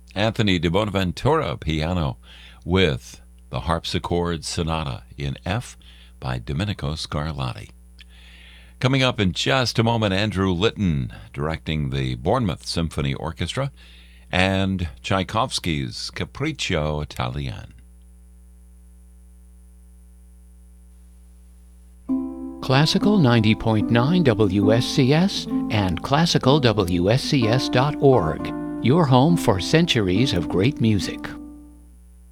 Anthony de Bonaventura piano with the Harpsichord Sonata in F by Domenico Scarlatti. Coming up in just a moment, Andrew Litton directing the Bournemouth Symphony Orchestra and Tchaikovsky's Capriccio Italien. Classical 90.9 WSCS and classicalwscs.org. Your home for centuries of great music.